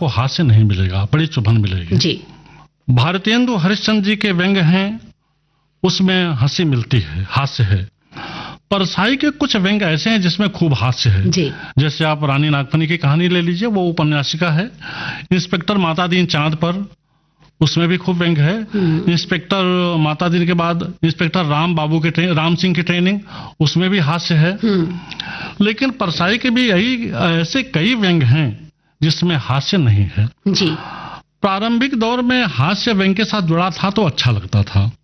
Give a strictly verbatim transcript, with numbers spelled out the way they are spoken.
आपको हास्य नहीं मिलेगा, बड़ी चुभन मिलेगी जी। भारतेंदु हरिश्चंद्र जी के व्यंग्य हैं, उसमें हंसी मिलती है, हास्य है। परसाई के कुछ व्यंग्य ऐसे हैं जिसमें खूब हास्य है जी। जैसे आप रानी नागफनी की कहानी ले लीजिए, वो उपन्यासिका है। इंस्पेक्टर माता दीन चांद पर, उसमें भी खूब व्यंग्य है। इंस्पेक्टर माता दीन के बाद इंस्पेक्टर राम बाबू के राम सिंह की ट्रेनिंग, उसमें भी हास्य है। लेकिन परसाई के भी यही ऐसे कई व्यंग्य हैं जिसमें हास्य नहीं है जी। प्रारंभिक दौर में हास्य व्यंग्य के साथ जुड़ा था तो अच्छा लगता था,